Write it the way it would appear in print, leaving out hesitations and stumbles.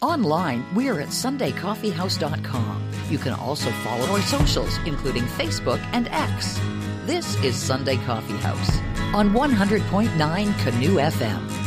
Online, we are at SundayCoffeehouse.com. You can also follow our socials, including Facebook and X. This is Sunday Coffee House on 100.9 Canoe FM.